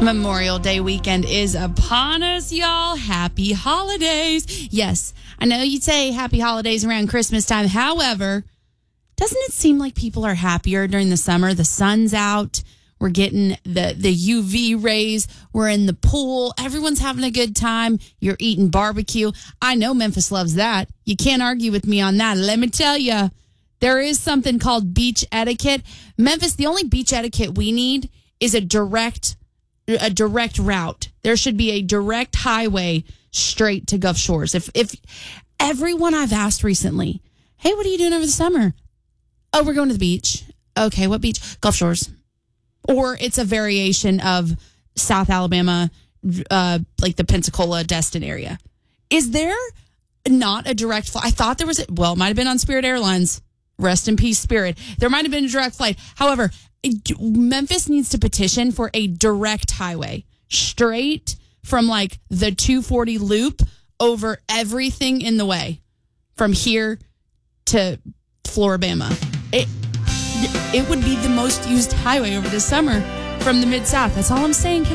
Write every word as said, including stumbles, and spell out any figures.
Memorial Day weekend is upon us, y'all. Happy holidays. Yes, I know you'd say happy holidays around Christmas time. However, doesn't it seem like people are happier during the summer? The sun's out. We're getting the, the U V rays. We're in the pool. Everyone's having a good time. You're eating barbecue. I know Memphis loves that. You can't argue with me on that. Let me tell you, there is something called beach etiquette. Memphis, the only beach etiquette we need is a direct a direct route. There should be a direct highway straight to Gulf Shores. If if everyone I've asked recently, hey, what are you doing over the summer? Oh, we're going to the beach. Okay, what beach? Gulf Shores. Or it's a variation of South Alabama, uh, like the Pensacola, Destin area. Is there not a direct flight? I thought there was, a, well, it might have been on Spirit Airlines. Rest in peace, Spirit. There might have been a direct flight. However, it, Memphis needs to petition for a direct highway straight from like the two forty loop over everything in the way from here to Floribama. It, it would be the most used highway over the summer from the Mid-South. That's all I'm saying.